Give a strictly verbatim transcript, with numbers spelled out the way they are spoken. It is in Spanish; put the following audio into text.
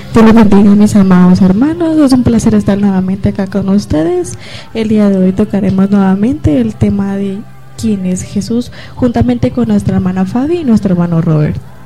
Dios los bendiga, mis amados hermanos. Es un placer estar nuevamente acá con ustedes. El día de hoy tocaremos nuevamente el tema de quién es Jesús, juntamente con nuestra hermana Fabi y nuestro hermano Robert.